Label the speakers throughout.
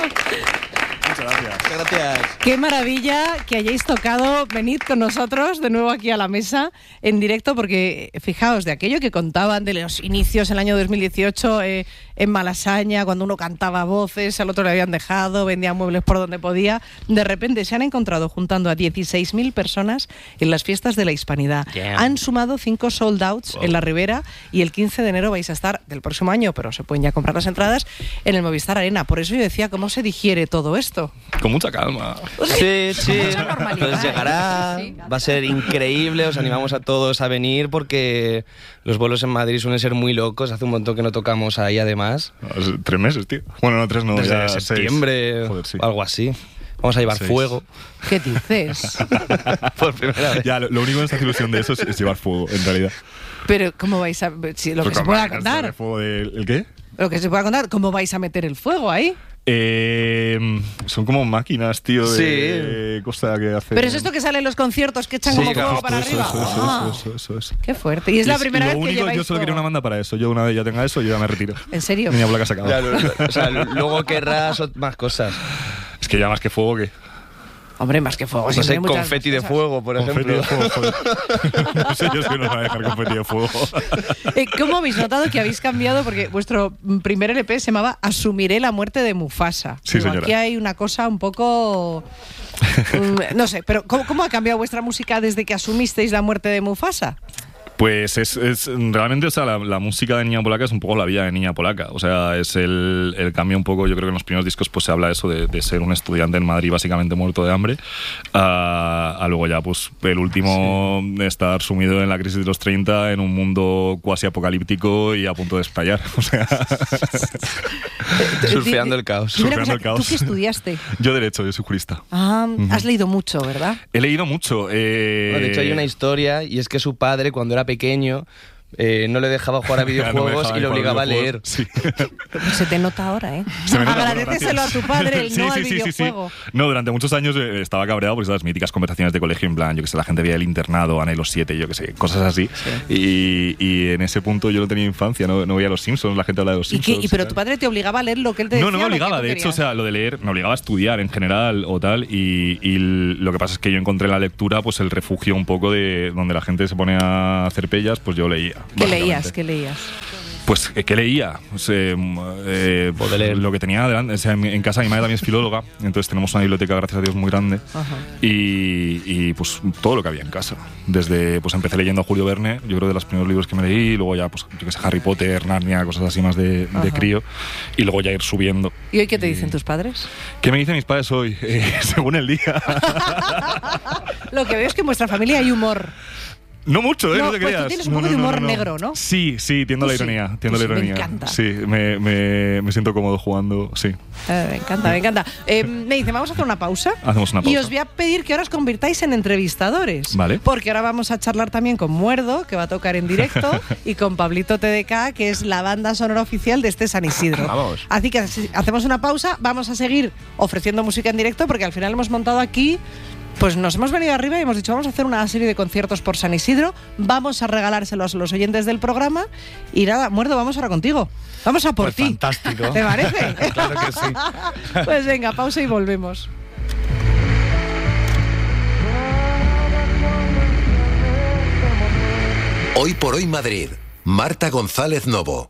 Speaker 1: Muchas gracias.
Speaker 2: Qué maravilla que hayáis tocado. Venid con nosotros de nuevo aquí a la mesa en directo, porque fijaos, de aquello que contaban de los inicios en el año 2018 en Malasaña, cuando uno cantaba voces, al otro le habían dejado, vendía muebles por donde podía, de repente se han encontrado juntando a 16.000 personas en las fiestas de la Hispanidad.
Speaker 1: Yeah.
Speaker 2: Han sumado 5 sold outs en la Ribera y el 15 de enero vais a estar, del próximo año, pero se pueden ya comprar las entradas, en el Movistar Arena. Por eso yo decía, ¿cómo se digiere todo esto?
Speaker 3: Con mucha calma.
Speaker 1: Sí.
Speaker 2: Mucha normalidad,
Speaker 1: Pues llegará,
Speaker 2: sí.
Speaker 1: va a ser increíble, os animamos a todos a venir porque los bolos en Madrid suelen ser muy locos, hace un montón que no tocamos ahí además.
Speaker 3: 3 meses, tío. Bueno, no, 3 no,
Speaker 1: Desde
Speaker 3: ya
Speaker 1: septiembre,
Speaker 3: 6. Joder, sí.
Speaker 1: algo así. Vamos a llevar
Speaker 3: 6.
Speaker 1: fuego.
Speaker 2: ¿Qué dices?
Speaker 1: Por primera vez.
Speaker 3: Ya, lo único que nos hace ilusión de eso es llevar fuego, en realidad.
Speaker 2: Pero, ¿cómo vais a...? Si lo que se pueda contar.
Speaker 3: ¿El qué?
Speaker 2: Lo que se pueda contar, ¿cómo vais a meter el fuego ahí?
Speaker 3: Son como máquinas, tío, de
Speaker 1: Sí.
Speaker 3: cosa que hace...
Speaker 2: Pero es esto que sale en los conciertos, que echan
Speaker 1: Sí,
Speaker 2: como
Speaker 1: claro,
Speaker 2: fuego para arriba. Ah,
Speaker 3: Eso.
Speaker 2: qué fuerte. Y es la primera vez que
Speaker 3: único,
Speaker 2: lleváis
Speaker 3: yo solo
Speaker 2: fuego.
Speaker 3: quería una banda para eso. Yo una vez ya tenga eso, yo ya me retiro.
Speaker 2: ¿En serio?
Speaker 3: Niña Polaca se acaba.
Speaker 1: Ya, o sea, luego querrás más cosas.
Speaker 3: Es que ya más que fuego, ¿qué?
Speaker 2: Hombre, más que fuego.
Speaker 1: No
Speaker 2: siempre
Speaker 1: sé,
Speaker 2: hay muchas
Speaker 1: confeti de
Speaker 2: cosas.
Speaker 1: fuego, por
Speaker 3: Confeti
Speaker 1: ejemplo.
Speaker 3: de fuego, joder. No sé yo si nos va a dejar confeti de fuego.
Speaker 2: ¿Cómo habéis notado que habéis cambiado? Porque vuestro primer LP se llamaba Asumiré la muerte de Mufasa.
Speaker 3: Sí,
Speaker 2: Digo,
Speaker 3: señora.
Speaker 2: aquí hay una cosa un poco... no sé, pero ¿cómo ha cambiado vuestra música desde que asumisteis la muerte de Mufasa?
Speaker 3: Pues es realmente, o sea, la música de Niña Polaca es un poco la vida de Niña Polaca. O sea, es el cambio un poco. Yo creo que en los primeros discos pues se habla eso de ser un estudiante en Madrid básicamente muerto de hambre, a luego ya pues el último estar sumido en la crisis de los 30 en un mundo cuasi apocalíptico y a punto de estallar. O sea,
Speaker 1: Surfeando el caos.
Speaker 2: Dime una
Speaker 3: Surfeando
Speaker 2: cosa,
Speaker 3: el caos.
Speaker 2: ¿tú qué estudiaste?
Speaker 3: yo derecho, yo soy jurista.
Speaker 2: Has leído mucho, ¿verdad?
Speaker 3: He leído mucho.
Speaker 1: Bueno, de hecho hay una historia y es que su padre cuando era pequeño no le dejaba jugar a
Speaker 3: No me
Speaker 1: videojuegos
Speaker 3: dejaban
Speaker 1: y lo
Speaker 3: jugar
Speaker 1: obligaba a leer.
Speaker 3: videojuegos. Sí.
Speaker 2: Pues se te nota ahora, ¿eh?
Speaker 3: Se me nota, bueno,
Speaker 2: Agradecéselo a
Speaker 3: gracias.
Speaker 2: tu padre el
Speaker 3: Sí,
Speaker 2: no
Speaker 3: sí,
Speaker 2: al
Speaker 3: sí, sí, sí.
Speaker 2: videojuego.
Speaker 3: No, durante muchos años estaba cabreado porque esas míticas conversaciones de colegio en plan, yo que sé, la gente veía El Internado, Ana y los 7, yo que sé, cosas así. Y en ese punto yo no tenía infancia, no veía Los Simpsons, la gente habla de Los Simpsons.
Speaker 2: Pero tu padre te obligaba a leer lo que él te decía.
Speaker 3: No me
Speaker 2: ¿o lo que
Speaker 3: obligaba,
Speaker 2: tú
Speaker 3: de hecho, o
Speaker 2: querías?
Speaker 3: sea, lo de leer me obligaba a estudiar en general o tal, y lo que pasa es que yo encontré en la lectura pues el refugio un poco de donde la gente se pone a hacer pellas, pues yo leía.
Speaker 2: ¿Qué leías?
Speaker 3: básicamente.
Speaker 2: ¿Qué leías?
Speaker 3: Pues, ¿qué leía? Pues, lo que tenía delante. O sea, en casa mi madre también es filóloga, entonces tenemos una biblioteca, gracias a Dios, muy grande.
Speaker 2: Ajá.
Speaker 3: Y pues todo lo que había en casa. Desde, pues empecé leyendo a Julio Verne, yo creo de los primeros libros que me leí, y luego ya, pues, yo que sé, Harry Potter, Narnia, cosas así más de crío, y luego ya ir subiendo.
Speaker 2: ¿Y hoy qué te dicen tus padres?
Speaker 3: ¿Qué me dicen mis padres hoy? Según el día.
Speaker 2: Lo que veo es que en vuestra familia hay humor.
Speaker 3: No mucho,
Speaker 2: No,
Speaker 3: no te
Speaker 2: pues
Speaker 3: creas.
Speaker 2: tú tienes un poco de humor negro, ¿no?
Speaker 3: Sí, tiendo a la
Speaker 2: Tú sí,
Speaker 3: ironía.
Speaker 2: tú sí, me encanta.
Speaker 3: Sí, me siento cómodo jugando, sí.
Speaker 2: Me encanta, me encanta. Me dice, vamos a hacer una pausa.
Speaker 3: Hacemos una
Speaker 2: Y
Speaker 3: pausa.
Speaker 2: os voy a pedir que ahora os convirtáis en entrevistadores.
Speaker 3: Vale.
Speaker 2: Porque ahora vamos a charlar también con Muerdo, que va a tocar en directo, y con Pablito TDK, que es la banda sonora oficial de este San Isidro.
Speaker 1: Vamos.
Speaker 2: Así que hacemos una pausa, vamos a seguir ofreciendo música en directo, porque al final hemos montado aquí... Pues nos hemos venido arriba y hemos dicho, vamos a hacer una serie de conciertos por San Isidro, vamos a regalárselos a los oyentes del programa y nada, Muerdo, vamos ahora contigo. Vamos a por
Speaker 1: Pues
Speaker 2: ti.
Speaker 1: fantástico.
Speaker 2: ¿Te parece?
Speaker 1: Claro que sí.
Speaker 2: Pues venga, pausa y volvemos.
Speaker 4: Hoy por hoy Madrid. Marta González Novo.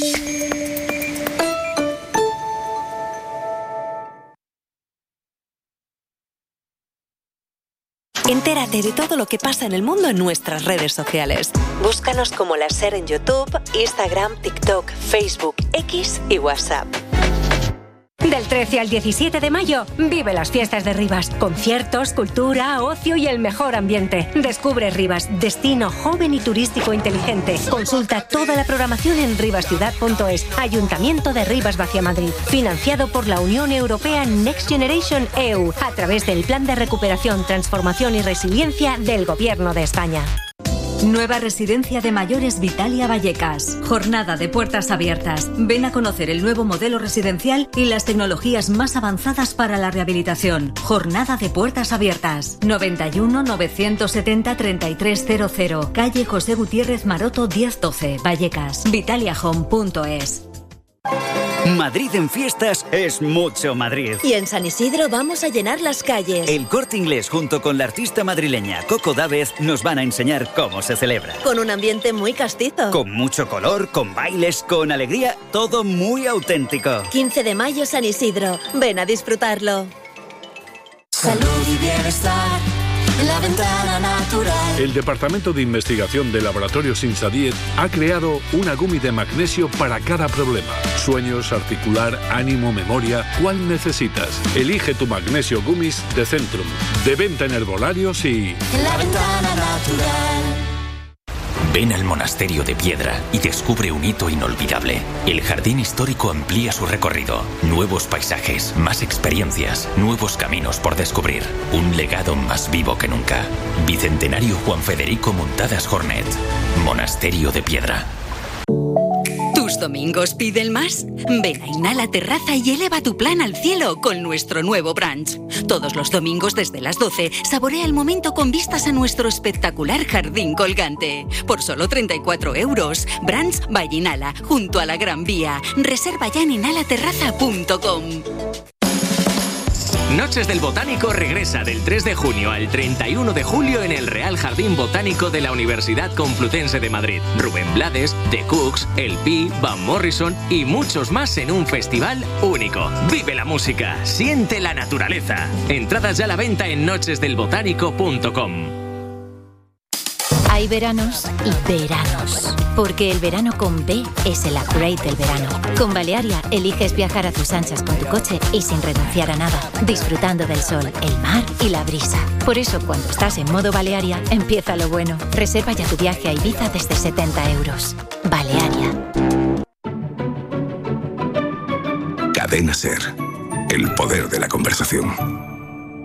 Speaker 5: Entérate de todo lo que pasa en el mundo en nuestras redes sociales. Búscanos como La Ser en YouTube, Instagram, TikTok, Facebook, X y WhatsApp.
Speaker 6: Del 13 al 17 de mayo, vive las fiestas de Rivas. Conciertos, cultura, ocio y el mejor ambiente. Descubre Rivas, destino joven y turístico inteligente. Consulta toda la programación en rivasciudad.es. Ayuntamiento de Rivas Vacia Madrid. Financiado por la Unión Europea Next Generation EU, a través del Plan de Recuperación, Transformación y Resiliencia del Gobierno de España.
Speaker 7: Nueva residencia de mayores Vitalia Vallecas. Jornada de puertas abiertas. Ven a conocer el nuevo modelo residencial y las tecnologías más avanzadas para la rehabilitación. Jornada de puertas abiertas. 91 970 3300. Calle José Gutiérrez Maroto 1012, Vallecas. vitaliahome.es.
Speaker 8: Madrid en fiestas es mucho Madrid.
Speaker 9: Y en San Isidro vamos a llenar las calles.
Speaker 8: El Corte Inglés junto con la artista madrileña Coco Dávez nos van a enseñar cómo se celebra.
Speaker 9: Con un ambiente muy castizo.
Speaker 8: Con mucho color, con bailes, con alegría, todo muy auténtico.
Speaker 9: 15 de mayo San Isidro. Ven a disfrutarlo.
Speaker 10: Salud y bienestar. La ventana natural.
Speaker 11: El Departamento de Investigación de Laboratorios Insadiet ha creado una gummy de magnesio para cada problema. Sueños, articular, ánimo, memoria. ¿Cuál necesitas? Elige tu magnesio gummies de Centrum. De venta en herbolarios y...
Speaker 10: La ventana natural.
Speaker 12: Ven al Monasterio de Piedra y descubre un hito inolvidable. El jardín histórico amplía su recorrido. Nuevos paisajes, más experiencias, nuevos caminos por descubrir. Un legado más vivo que nunca. Bicentenario Juan Federico Muntadas Jornet. Monasterio de Piedra.
Speaker 13: ¿Tus domingos piden más? Ven a Inhala Terraza y eleva tu plan al cielo con nuestro nuevo brunch. Todos los domingos desde las 12, saborea el momento con vistas a nuestro espectacular jardín colgante. Por solo 34 €. Brunch by Inhala, junto a la Gran Vía. Reserva ya en inhalaterraza.com.
Speaker 14: Noches del Botánico regresa del 3 de junio al 31 de julio en el Real Jardín Botánico de la Universidad Complutense de Madrid. Rubén Blades, The Cooks, El Pi, Van Morrison y muchos más en un festival único. Vive la música, siente la naturaleza. Entradas ya a la venta en nochesdelbotánico.com.
Speaker 15: Hay veranos y veranos, porque el verano con B es el upgrade del verano. Con Balearia eliges viajar a tus anchas con tu coche y sin renunciar a nada, disfrutando del sol, el mar y la brisa. Por eso, cuando estás en modo Balearia, empieza lo bueno. Reserva ya tu viaje a Ibiza desde 70 €. Balearia.
Speaker 16: Cadena SER. El poder de la conversación.